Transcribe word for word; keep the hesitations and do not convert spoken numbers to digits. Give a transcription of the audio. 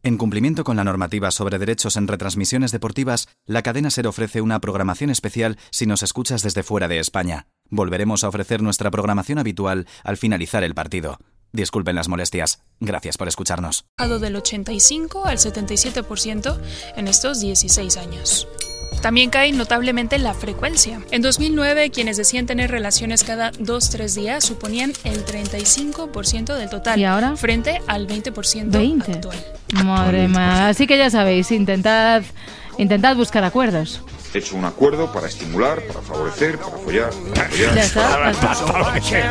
En cumplimiento con la normativa sobre derechos en retransmisiones deportivas, la cadena SER ofrece una programación especial si nos escuchas desde fuera de España. Volveremos a ofrecer nuestra programación habitual al finalizar el partido. Disculpen las molestias. Gracias por escucharnos. Del ochenta y cinco al setenta y siete por ciento en estos dieciséis años. También cae notablemente la frecuencia. En dos mil nueve, quienes decían tener relaciones cada dos tres días suponían el treinta y cinco por ciento del total. ¿Y ahora? Frente al veinte por ciento ¿veinte? Actual. Madre mía. Así que ya sabéis, intentad, intentad buscar acuerdos. He hecho un acuerdo para estimular, para favorecer, para apoyar, para apoyar. Ya está.